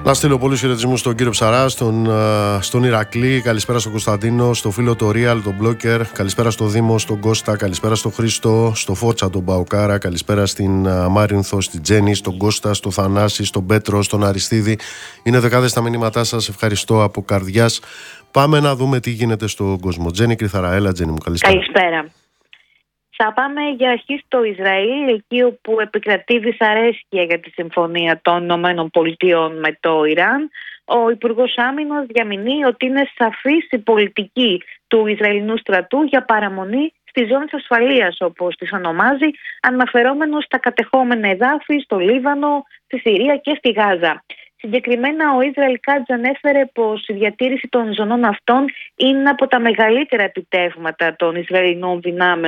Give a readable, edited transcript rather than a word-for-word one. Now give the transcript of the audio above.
Να στείλω πολλούς χαιρετισμούς στον κύριο Ψαρά, στον Ηρακλή, καλησπέρα στον Κωνσταντίνο, στο φίλο το Real, τον Μπλόκερ, καλησπέρα στο Δήμο, στον Κώστα, καλησπέρα στο Χρήστο, στο Φώτσα, τον Παοκάρα, καλησπέρα στην Μάρινθο, στην Τζέννη, στον Κώστα, στο Θανάση, στον Πέτρο, στον Αριστίδη. Είναι δεκάδες τα μηνύματά σας, ευχαριστώ από καρδιάς. Πάμε να δούμε τι γίνεται στον κόσμο. Τζέννη Κρυθαραέλα, Τζέννη μου, καλησπέρα. Καλησπέρα. Θα πάμε για αρχή στο Ισραήλ, εκεί όπου επικρατεί δυσαρέσκεια για τη συμφωνία των ΗΠΑ με το Ιράν. Ο Υπουργός Άμυνας διαμηνύει ότι είναι σαφής η πολιτική του Ισραηλινού στρατού για παραμονή στις ζώνες ασφαλείας, όπως τις ονομάζει, αναφερόμενος στα κατεχόμενα εδάφη, στο Λίβανο, στη Συρία και στη Γάζα. Συγκεκριμένα, ο Ισραήλ Κάτζ ανέφερε πως η διατήρηση των ζωνών αυτών είναι από τα μεγαλύτερα επιτεύγματα των Ισραηλινών δυνάμεων